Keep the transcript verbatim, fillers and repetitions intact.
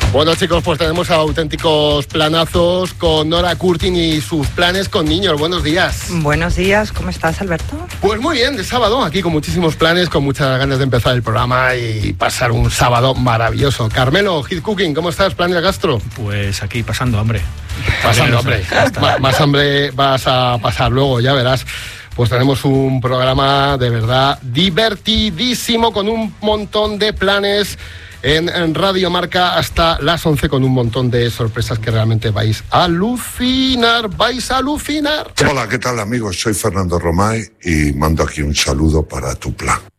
Bueno, chicos, pues tenemos auténticos planazos con Nora Curtin y sus planes con niños. Buenos días. Buenos días, ¿cómo estás, Alberto? Pues muy bien, de sábado, aquí con muchísimos planes, con muchas ganas de empezar el programa y pasar un sábado maravilloso. Carmelo, Hit Cooking, ¿cómo estás? ¿Planes gastro? Pues aquí pasando hambre. Pasando hambre. Más, más hambre vas a pasar luego, ya verás. Pues tenemos un programa de verdad divertidísimo con un montón de planes en, en Radio Marca hasta las once con un montón de sorpresas que realmente vais a alucinar, vais a alucinar. Hola, ¿qué tal amigos? Soy Fernando Romay y mando aquí un saludo para tu plan.